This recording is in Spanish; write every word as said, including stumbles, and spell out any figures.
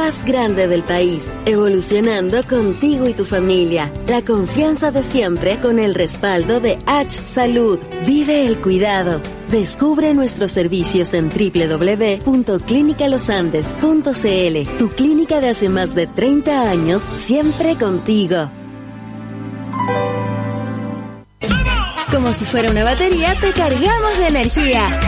más grande del país, evolucionando contigo y tu familia. La confianza de siempre con el respaldo de H Salud. Vive el cuidado. Descubre nuestros servicios en doble u doble u doble u punto clínica los andes punto c l. Tu clínica de hace más de treinta años, siempre contigo. Como si fuera una batería, te cargamos de energía.